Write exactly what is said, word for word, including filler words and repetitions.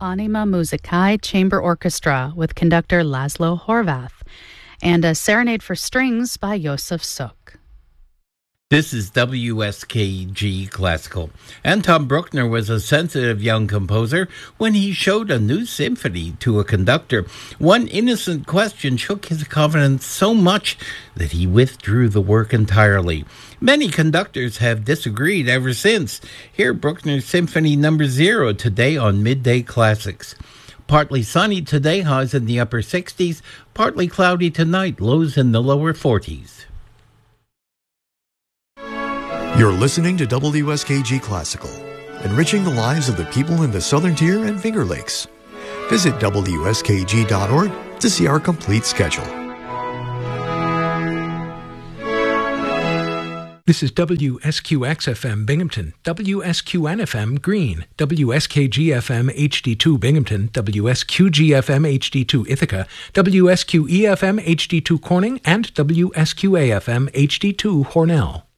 Anima Musicae Chamber Orchestra with conductor Laszlo Horvath, and a Serenade for Strings by Josef Suk. This is W S K G Classical. Anton Bruckner was a sensitive young composer when he showed a new symphony to a conductor. One innocent question shook his confidence so much that he withdrew the work entirely. Many conductors have disagreed ever since. Hear Bruckner's Symphony Number Zero today on Midday Classics. Partly sunny today, highs in the upper sixties. Partly cloudy tonight, lows in the lower forties. You're listening to W S K G Classical, enriching the lives of the people in the Southern Tier and Finger Lakes. Visit W S K G dot org to see our complete schedule. This is W S Q X F M Binghamton, W S Q N F M Green, W S K G F M H D two Binghamton, W S Q G F M H D two Ithaca, W S Q E F M H D two Corning, and W S Q A F M H D two Hornell.